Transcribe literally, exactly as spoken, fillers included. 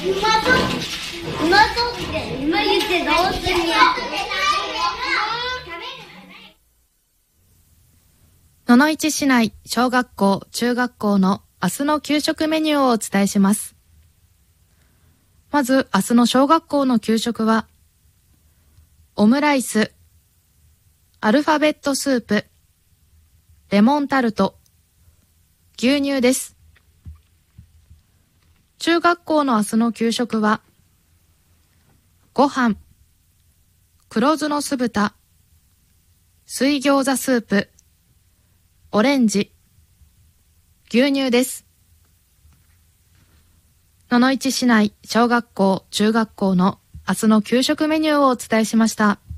うまそううまそうって今言ってどうするんや。 野々市市内小学校中学校の明日の給食メニューをお伝えします。まず明日の小学校の給食はオムライス、アルファベットスープ、レモンタルト、牛乳です。中学校の明日の給食はご飯、黒酢の酢豚、水餃子スープ、オレンジ、牛乳です。野々市市内小学校中学校の明日の給食メニューをお伝えしました。